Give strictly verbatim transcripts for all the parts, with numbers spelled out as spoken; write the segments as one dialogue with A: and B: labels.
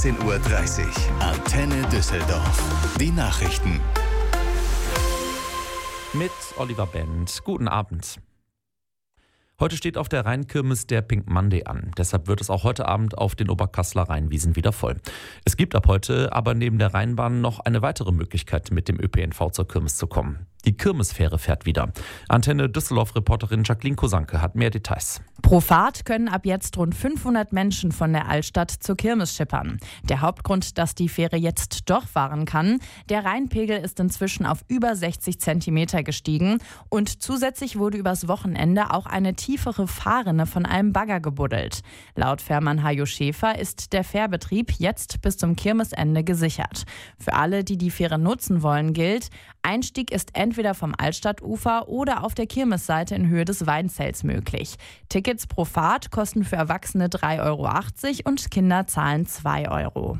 A: sechzehn Uhr dreißig. Antenne Düsseldorf. Die Nachrichten.
B: Mit Oliver Bent. Guten Abend. Heute steht auf der Rheinkirmes der Pink Monday an. Deshalb wird es auch heute Abend auf den Oberkasseler Rheinwiesen wieder voll. Es gibt ab heute aber neben der Rheinbahn noch eine weitere Möglichkeit, mit dem Ö P N V zur Kirmes zu kommen. Die Kirmesfähre fährt wieder. Antenne Düsseldorf-Reporterin Jacqueline Kosanke hat mehr Details.
C: Pro Fahrt können ab jetzt rund fünfhundert Menschen von der Altstadt zur Kirmes schippern. Der Hauptgrund, dass die Fähre jetzt doch fahren kann: der Rheinpegel ist inzwischen auf über sechzig Zentimeter gestiegen und zusätzlich wurde übers Wochenende auch eine tiefere Fahrrinne von einem Bagger gebuddelt. Laut Fährmann Hajo Schäfer ist der Fährbetrieb jetzt bis zum Kirmesende gesichert. Für alle, die die Fähre nutzen wollen, gilt: Einstieg ist entweder vom Altstadtufer oder auf der Kirmesseite in Höhe des Weinzells möglich. Tickets pro Fahrt kosten für Erwachsene drei Euro achtzig und Kinder zahlen zwei Euro.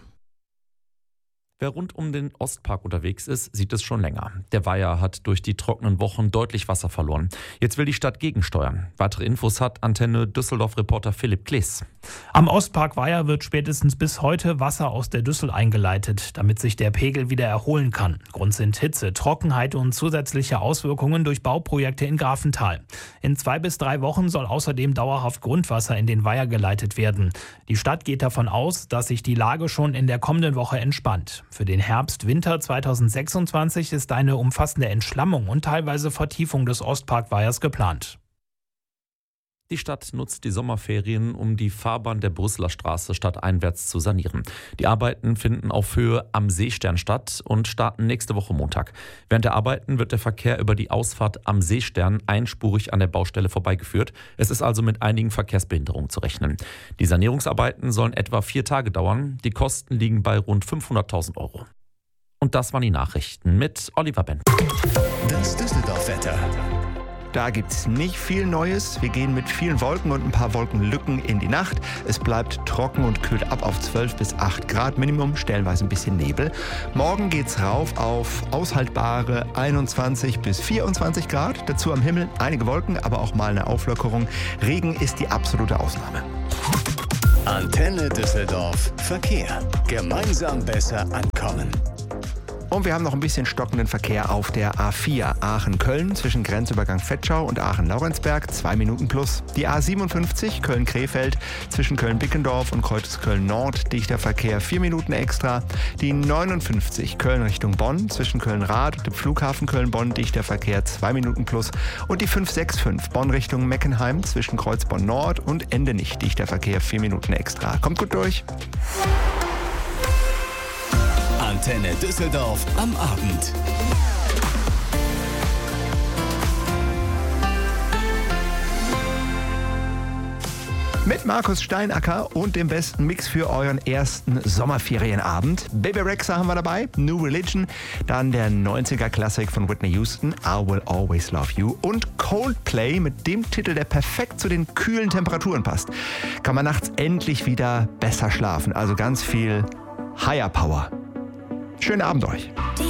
B: Wer rund um den Ostpark unterwegs ist, sieht es schon länger. Der Weiher hat durch die trockenen Wochen deutlich Wasser verloren. Jetzt will die Stadt gegensteuern. Weitere Infos hat Antenne Düsseldorf-Reporter Philipp Klees.
D: Am Ostpark Weiher wird spätestens bis heute Wasser aus der Düssel eingeleitet, damit sich der Pegel wieder erholen kann. Grund sind Hitze, Trockenheit und zusätzliche Auswirkungen durch Bauprojekte in Grafenthal. In zwei bis drei Wochen soll außerdem dauerhaft Grundwasser in den Weiher geleitet werden. Die Stadt geht davon aus, dass sich die Lage schon in der kommenden Woche entspannt. Für den Herbst-Winter zweitausendsechsundzwanzig ist eine umfassende Entschlammung und teilweise Vertiefung des Ostpark-Weihers geplant.
B: Die Stadt nutzt die Sommerferien, um die Fahrbahn der Brüsseler Straße stadteinwärts zu sanieren. Die Arbeiten finden auf Höhe am Seestern statt und starten nächste Woche Montag. Während der Arbeiten wird der Verkehr über die Ausfahrt am Seestern einspurig an der Baustelle vorbeigeführt. Es ist also mit einigen Verkehrsbehinderungen zu rechnen. Die Sanierungsarbeiten sollen etwa vier Tage dauern. Die Kosten liegen bei rund fünfhunderttausend Euro. Und das waren die Nachrichten mit Oliver Bent.
A: Das Düsseldorf-Wetter.
E: Da gibt's nicht viel Neues. Wir gehen mit vielen Wolken und ein paar Wolkenlücken in die Nacht. Es bleibt trocken und kühlt ab auf zwölf bis acht Grad Minimum, stellenweise ein bisschen Nebel. Morgen geht's rauf auf aushaltbare einundzwanzig bis vierundzwanzig Grad. Dazu am Himmel einige Wolken, aber auch mal eine Auflockerung. Regen ist die absolute Ausnahme.
A: Antenne Düsseldorf Verkehr. Gemeinsam besser ankommen.
E: Und wir haben noch ein bisschen stockenden Verkehr auf der A vier Aachen-Köln zwischen Grenzübergang Vetschau und Aachen-Laurenzberg, zwei Minuten plus. Die A siebenundfünfzig Köln-Krefeld zwischen Köln-Bickendorf und Kreuz Köln-Nord, dichter Verkehr, vier Minuten extra. Die neunundfünfzig Köln Richtung Bonn zwischen Köln-Rath und dem Flughafen Köln-Bonn, dichter Verkehr, zwei Minuten plus. Und die fünf sechs fünf Bonn Richtung Meckenheim zwischen Kreuzbonn-Nord und Endenich, dichter Verkehr, vier Minuten extra. Kommt gut durch.
A: Antenne Düsseldorf am Abend.
E: Mit Markus Steinacker und dem besten Mix für euren ersten Sommerferienabend. Baby Rexha haben wir dabei, New Religion, dann der neunziger-Klassik von Whitney Houston, I Will Always Love You und Coldplay mit dem Titel, der perfekt zu den kühlen Temperaturen passt. Kann man nachts endlich wieder besser schlafen, also ganz viel Higher Power. Schönen Abend euch.